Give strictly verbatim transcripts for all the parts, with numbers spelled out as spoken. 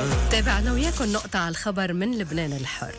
تابعنا وياكم نقطة على الخبر من لبنان الحر.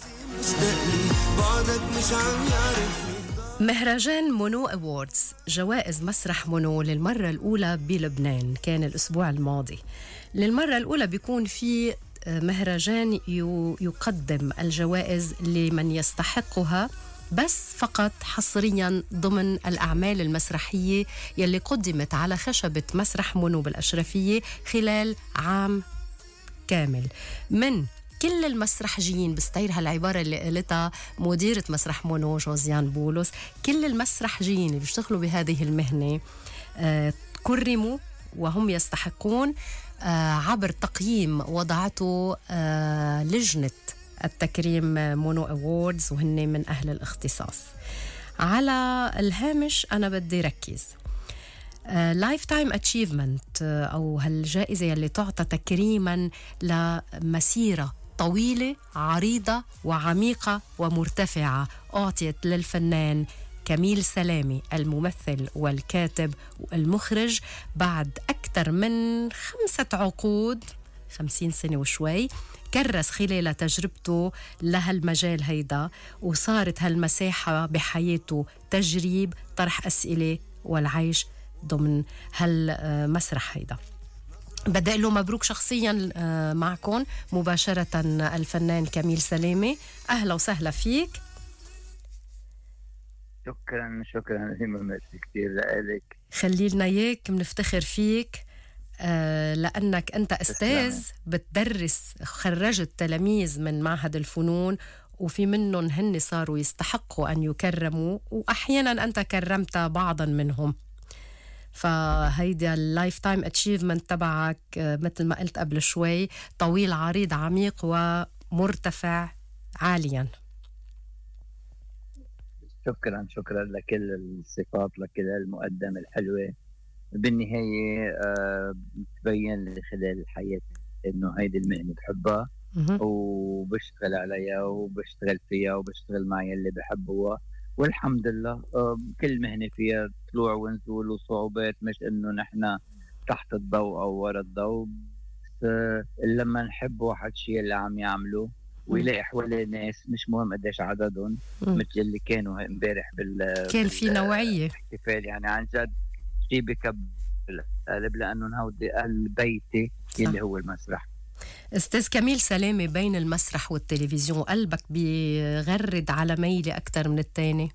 مهرجان مونو أووردز، جوائز مسرح مونو للمرة الأولى بلبنان، كان الأسبوع الماضي. للمرة الأولى بيكون في مهرجان يقدم الجوائز لمن يستحقها، بس فقط حصريا ضمن الأعمال المسرحية يلي قدمت على خشبة مسرح مونو بالأشرفية خلال عام كامل من كل المسرحجيين. بستير هالعبارة اللي قالتها مديرة مسرح مونو جوزيان بولس، كل المسرحجيين اللي بيشتغلوا بهذه المهنة آه كرموا وهم يستحقون آه عبر تقييم وضعته آه لجنة التكريم مونو أووردز، وهن من أهل الاختصاص. على الهامش أنا بدي ركز لايف تايم اتشيفمنت أو هالجائزة اللي تعطى تكريما لمسيرة طويلة عريضة وعميقة ومرتفعة، أعطيت للفنان كميل سلامي الممثل والكاتب والمخرج بعد أكثر من خمسة عقود، خمسين سنة وشوي، كرس خلال تجربته لهالمجال هيدا، وصارت هالمساحة بحياته تجريب، طرح أسئلة والعيش ضمن هالمسرح هيدا. بدأ له مبروك شخصيا معكم مباشرة الفنان كميل سلامي، أهلا وسهلا فيك. شكرا شكرا ميرسي كثير لك. خلي لنا إياك، بنفتخر فيك آه لأنك أنت أستاذ بتدرس، خرجت تلاميذ من معهد الفنون وفي منهم هن صاروا يستحقوا أن يكرموا، وأحيانا أنت كرمت بعضا منهم. فهيدا اللايف تايم اتشيفمنت تبعك مثل ما قلت قبل شوي طويل عريض عميق ومرتفع عاليا. شكرا شكرا لكل الصفات، لكل المقدمة الحلوة. بالنهاية أه تبين لي خلال الحياة انه هيدي المهنة بحبها وبشتغل عليها وبشتغل فيها وبشتغل مع يلي بحبوها، والحمد لله. كل مهنة فيها طلوع ونزول وصعوبات، مش انه نحن تحت الضوء او ورا الضوء، بس لما نحب واحد شيء اللي عم يعمله ويلاقي حواليه ناس مش مهم قديش عددهم مثل اللي كانوا امبارح بال كان في نوعية احتفال، يعني عن جد شيء بكب القلب، لانه هودي اهل بيتي اللي هو المسرح. أستاذ كميل سلامي، بين المسرح والتلفزيون قلبك بيغرد على ميلة أكتر من التاني؟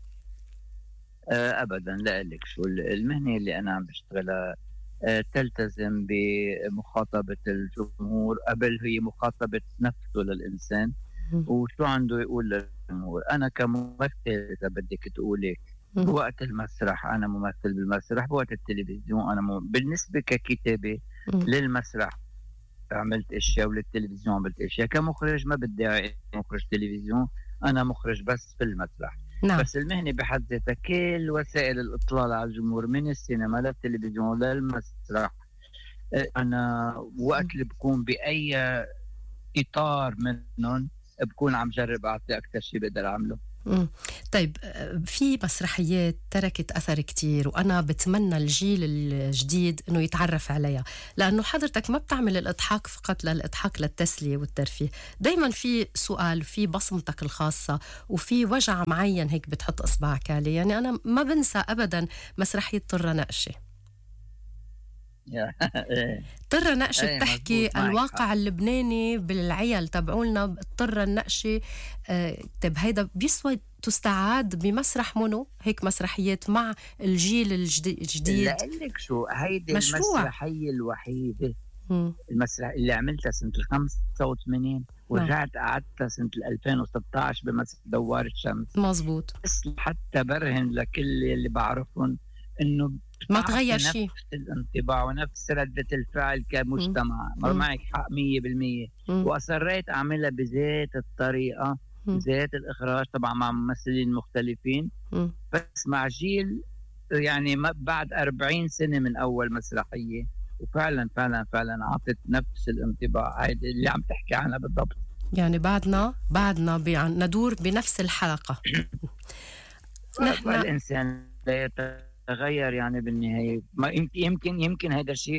أه أبدا، لا لك شو المهنة اللي أنا عم بشتغلها أه تلتزم بمخاطبة الجمهور قبل هي مخاطبة نفسه للإنسان وشو عنده يقول للجمهور. أنا كممثل إذا بدك تقولي بوقت المسرح أنا ممثل بالمسرح، بوقت التلفزيون أنا مم... بالنسبة ككتابة للمسرح عملت اشياء وللتلفزيون عملت اشياء. كمخرج ما بدي مخرج تلفزيون، انا مخرج بس في المسرح. نعم. بس المهنه بحد ذاتها كل وسائل الاطلال على الجمهور من السينما للتلفزيون للمسرح، انا وقت اللي بكون باي اطار منهم بكون عم جرب اعطي اكثر شيء بقدر اعمله. مم. طيب، في مسرحيات تركت أثر كتير وأنا بتمنى الجيل الجديد أنه يتعرف عليها، لأنه حضرتك ما بتعمل الإضحاك فقط للإضحاك للتسلية والترفيه، دايما في سؤال، في بصمتك الخاصة وفي وجع معين هيك بتحط إصبعك عليه. يعني أنا ما بنسى أبدا مسرحية طرة نقشة. طرة نقشة بتحكي الواقع اللبناني بالعيال تبعولنا. الطرة النقشة آه طب هيدا بيسوى تستعاد بمسرح مونو، هيك مسرحيات مع الجيل الجديد. لأقلك شو هيدي المسرحية الوحيدة م. المسرح اللي عملتها سنة الخمسة وثمانين ورجعت قعدتها سنة ألفين وستة عشر بمسرح دوار الشمس. مظبوط. بس حتى برهن لكل اللي بعرفهم انه ما تغير شيء، نفس الانطباع ونفس ردة الفعل كمجتمع. مر معك حق مية بالمية. وأصريت أعملها بذات الطريقة م. بذات الإخراج، طبعا مع ممثلين مختلفين م. بس مع جيل يعني بعد أربعين سنة من أول مسرحية، وفعلا فعلا فعلا عطت نفس الانطباع هيدا اللي عم تحكي عنها بالضبط. يعني بعدنا بعدنا ندور بنفس الحلقة. نحن الإنسان لا تغير يعني بالنهاية. ما يمكن يمكن يمكن هذا الشيء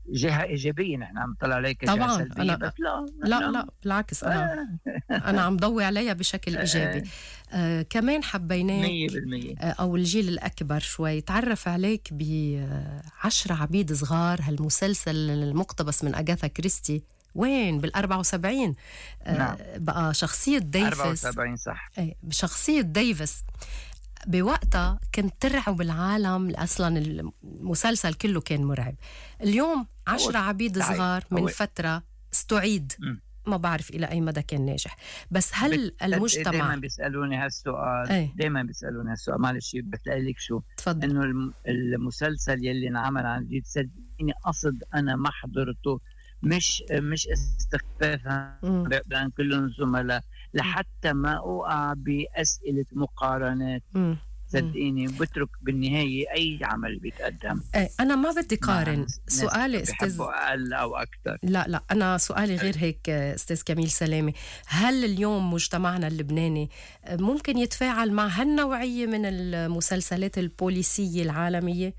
جهة إيجابية، نحن عم نطلع عليها كجهة طبعا سلبية، أنا بس لا لا نحن لا بالعكس، أنا أنا عم ضوي عليها بشكل إيجابي. آه كمان حبيناك مية بالمية. آه أو الجيل الأكبر شوي تعرف عليك بعشرة عبيد صغار، هالمسلسل المقتبس من أغاثا كريستي، وين بالأربعة وسبعين آه نعم بقى شخصية أربعة ديفيس. وسبعين صح. آه بشخصية ديفيس بوقتها كنت ترعب العالم، أصلا المسلسل كله كان مرعب. اليوم عشرة عبيد صغار من فترة استعيد، م. ما بعرف إلى أي مدى كان ناجح، بس هل المجتمع دايما بيسألوني هالسؤال أي. دايما بيسألوني هالسؤال، معلش بتلاقي لك شو تفضل. إنه المسلسل يلي انعمل عن جديد صدقيني قصد أنا ما حضرته، مش مش استخفافا بين كلهم زملاء، لحتى ما أوقع بأسئلة مقارنات. م. صدقيني بترك بالنهاية أي عمل بيتقدم. ايه أنا ما بدي قارن. سؤالي استاذ أقل أو أكثر، لا لا أنا سؤالي غير هيك استاذ كميل سلامة. هل اليوم مجتمعنا اللبناني ممكن يتفاعل مع هالنوعية من المسلسلات البوليسية العالمية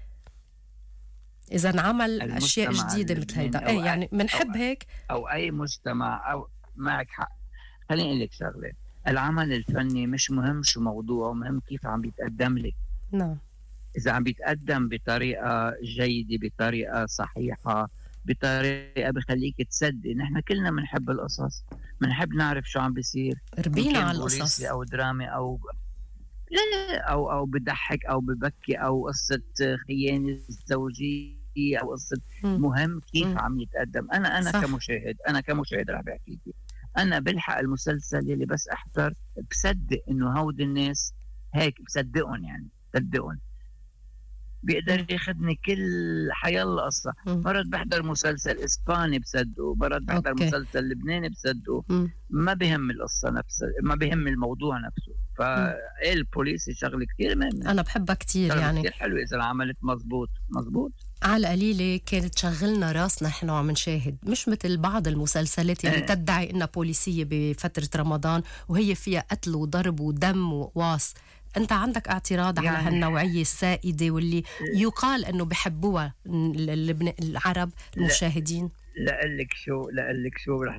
إذا انعمل أشياء جديدة مثل هيدا؟ ايه يعني منحب هيك أو أي مجتمع. أو معك حق. خليني أقول لك شغلة، العمل الفني مش مهم شو موضوعه، مهم كيف عم بيتقدم لك. نعم. إذا عم بيتقدم بطريقة جيدة، بطريقة صحيحة، بطريقة بخليك تصدق. نحن كلنا بنحب القصص، بنحب نعرف شو عم بيصير، ربينا على القصص أو درامي أو لا أو أو بضحك أو ببكي أو قصة خيانة زوجية أو قصة. مهم كيف م. عم يتقدم. أنا أنا صح. كمشاهد أنا كمشاهد رح بحكي لك، أنا بلحق المسلسل يلي بس أحضر بصدق إنه هود الناس هيك، بصدقهم يعني بصدقهم بيقدر ياخدني كل حيالله قصة. مرات بحضر مسلسل إسباني بصدقه، مرات بحضر أوكي. مسلسل لبناني بصدقه. م. ما بهم القصة نفسها، ما بهم الموضوع نفسه. فالبوليسي شغلة كتير مهمة، أنا بحبها كتير يعني كتير حلوة إذا عملت مزبوط مزبوط. على القليلة كانت تشغلنا راسنا نحن وعم نشاهد، مش مثل بعض المسلسلات اللي اه. تدعي إنها بوليسية بفترة رمضان وهي فيها قتل وضرب ودم وقواص. أنت عندك اعتراض يعني على هالنوعية السائدة واللي يقال أنه بحبوها العرب المشاهدين؟ لا لك شو لا لك شو رح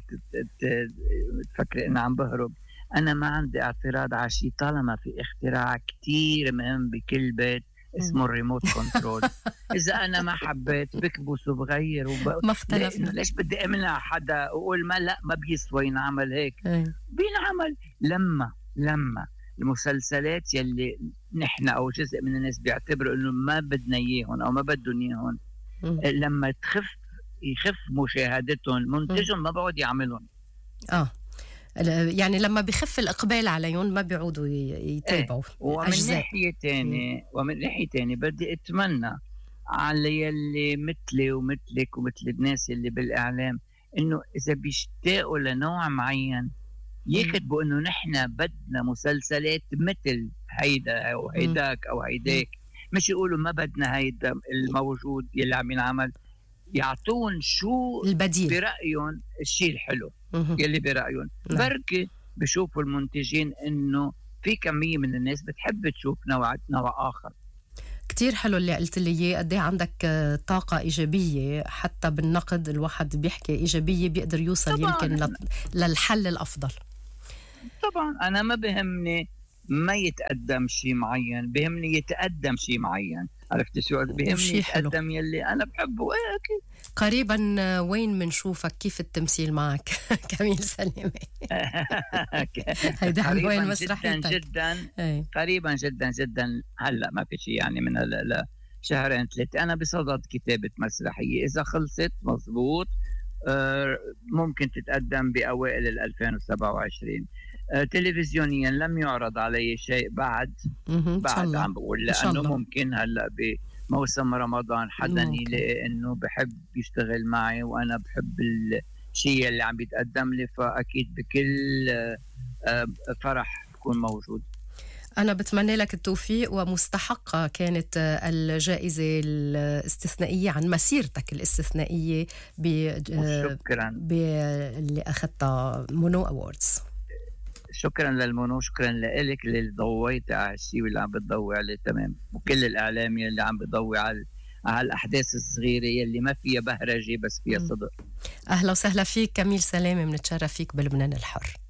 تفكري إنه عم بهرب. أنا ما عندي اعتراض على شيء طالما في اختراع كتير مهم بكل بيت اسمه الريموت كنترول. إذا أنا ما حبيت بكبس وبغير وب... ما اختلفنا. ليش بدي أمنع حدا وأقول ما لا ما بيسوى ينعمل هيك؟ بينعمل لما لما المسلسلات يلي نحن أو جزء من الناس بيعتبروا إنه ما بدنا إياهم أو ما بدهم إياهم، لما تخف يخف مشاهدتهم منتجهم ما بعود يعملهم. آه يعني لما بيخف الإقبال عليهم ما بيعودوا يتابعوا. ايه. ومن أجزاء. ناحية تانية ومن ناحية تانية بدي أتمنى على يلي مثلي ومثلك ومثل الناس يلي بالإعلام إنه إذا بيشتاقوا لنوع معين يكتبوا إنه نحن بدنا مسلسلات مثل هيدا أو هيداك أو هيداك، مش يقولوا ما بدنا هيدا الموجود يلي عم ينعمل. يعطون شو البديل برأيهم الشيء الحلو يلي برأيهم. بركي بشوفوا المنتجين إنه في كمية من الناس بتحب تشوف نوع نوع آخر. كتير حلو اللي قلت لي إياه، قد إيه عندك طاقة إيجابية، حتى بالنقد الواحد بيحكي إيجابية بيقدر يوصل يمكن للحل الأفضل. طبعا أنا ما بهمني ما يتقدم شيء معين، بهمني يتقدم شيء معين. عرفت شو بهمني يتقدم يلي أنا بحبه. إيه أكيد. قريبا وين منشوفك؟ كيف التمثيل معك كميل سلامة؟ هيدا عن وين مسرحيتك؟ جدا جدا أي. قريبا جدا جدا. هلا ما في شيء يعني من شهرين ثلاثة أنا بصدد كتابة مسرحية، إذا خلصت مزبوط ممكن تتقدم بأوائل ألفين وسبعة وعشرين. آه، تلفزيونيا لم يعرض علي شيء بعد بعد عم بقول لأنه ممكن هلأ بموسم رمضان حدا يلاقي إنه بحب يشتغل معي وأنا بحب الشيء اللي عم بيتقدم لي، فأكيد بكل آه فرح بكون موجود. أنا بتمنى لك التوفيق، ومستحقة كانت الجائزة الاستثنائية عن مسيرتك الاستثنائية شكرا باللي أخذتها مونو أوردز. شكرا للمونو، شكرا لك اللي ضويت على الشيء اللي عم بتضوي عليه. تمام. وكل الإعلاميين اللي عم بتضوي على على الأحداث الصغيرة يلي ما فيها بهرجة بس فيها صدق. أهلا وسهلا فيك كميل سلامة، منتشرف فيك بلبنان الحر.